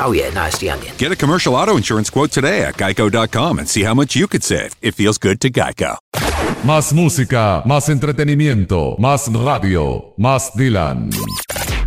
Oh, yeah, no, it's the onion. Get a commercial auto insurance quote today at geico.com and see how much you could save. It feels good to Geico. Más música, más entretenimiento, más radio, más Dylan.